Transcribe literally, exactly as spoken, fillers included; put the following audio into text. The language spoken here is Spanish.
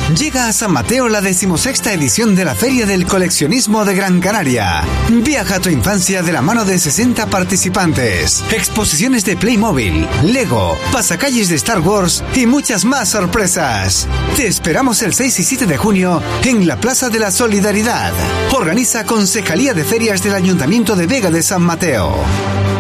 Llega a San Mateo la decimosexta edición de la Feria del Coleccionismo de Gran Canaria. Viaja a tu infancia de la mano de sesenta participantes, exposiciones de Playmobil, Lego, pasacalles de Star Wars y muchas más sorpresas. Te esperamos el seis y siete de junio en la Plaza de la Solidaridad. Organiza Concejalía de Ferias del Ayuntamiento de Vega de San Mateo.